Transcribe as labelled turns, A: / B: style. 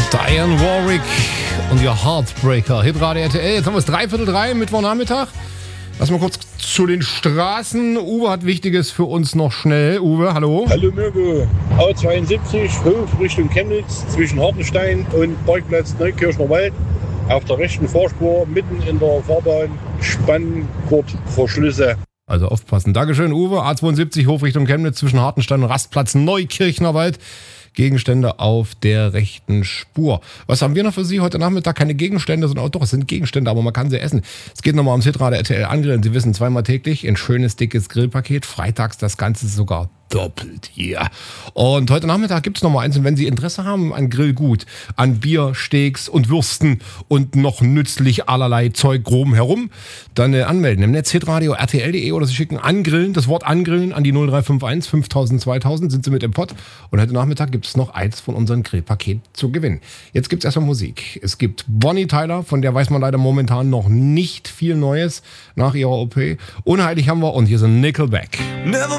A: Diane Warwick und ihr Heartbreaker. Hitradio RTL. Jetzt haben wir es 2:45 Mittwochnachmittag. Lass mal kurz zu den Straßen. Uwe hat Wichtiges für uns noch schnell. Uwe, hallo.
B: Hallo Mirko. A72, Hof Richtung Chemnitz zwischen Hartenstein und Parkplatz Neukirchner Wald. Auf der rechten Fahrspur, mitten in der Fahrbahn, Spanngurtverschlüsse.
A: Also aufpassen. Dankeschön, Uwe. A72, Hof Richtung Chemnitz zwischen Hartenstein und Rastplatz Neukirchner Wald. Gegenstände auf der rechten Spur. Was haben wir noch für Sie heute Nachmittag? Keine Gegenstände, sondern doch, es sind Gegenstände, aber man kann sie essen. Es geht nochmal ums Hitradio RTL Angrillen. Sie wissen, 2-mal täglich ein schönes, dickes Grillpaket. Freitags das Ganze sogar doppelt hier. Und heute Nachmittag gibt es nochmal eins. Und wenn Sie Interesse haben an Grillgut, an Bier, Steaks und Würsten und noch nützlich allerlei Zeug groben herum, dann anmelden im Netz hitradio rtl.de oder Sie schicken Angrillen, das Wort Angrillen an die 0351 5000 2000, sind Sie mit im Pott. Und heute Nachmittag gibt es noch eins von unserem Grillpaket zu gewinnen. Jetzt gibt es erstmal Musik. Es gibt Bonnie Tyler, von der weiß man leider momentan noch nicht viel Neues nach ihrer OP. Unheilig haben wir und hier sind Nickelback.